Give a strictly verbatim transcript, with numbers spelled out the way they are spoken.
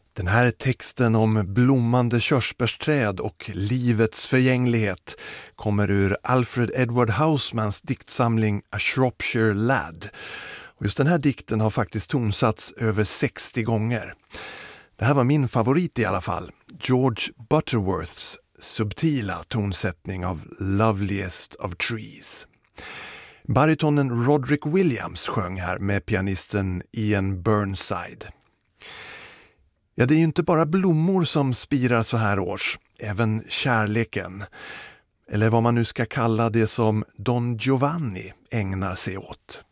Den här texten om blommande körsbärsträd och livets förgänglighet kommer ur Alfred Edward Housemans diktsamling A Shropshire Lad. Och just den här dikten har faktiskt tonsatts över sextio gånger. Det här var min favorit i alla fall, George Butterworths subtila tonsättning av Loveliest of Trees. Baritonen Roderick Williams sjöng här med pianisten Ian Burnside. Ja, det är ju inte bara blommor som spirar så här års, även kärleken. Eller vad man nu ska kalla det som Don Giovanni ägnar sig åt.